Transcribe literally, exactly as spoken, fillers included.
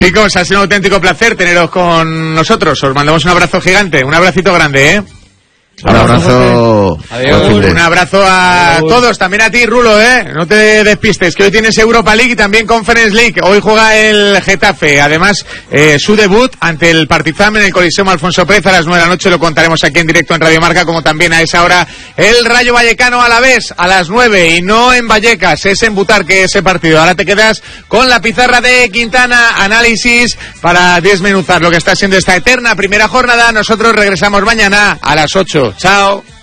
Chicos, ha sido un auténtico placer teneros con nosotros. Os mandamos un abrazo gigante, un abracito grande, ¿eh? Un abrazo. Adiós. Un abrazo a Adiós. todos, también a ti, Rulo, ¿eh? No te despistes, que hoy tienes Europa League y también Conference League. Hoy juega el Getafe, además, eh, su debut ante el Partizan en el Coliseo Alfonso Pérez a las nueve de la noche. Lo contaremos aquí en directo en Radio Marca, como también a esa hora el Rayo Vallecano a la vez, a las nueve, y no en Vallecas, es en Butarque ese partido. Ahora te quedas con la pizarra de Quintana, análisis para desmenuzar lo que está siendo esta eterna primera jornada. Nosotros regresamos mañana a las ocho. Chao.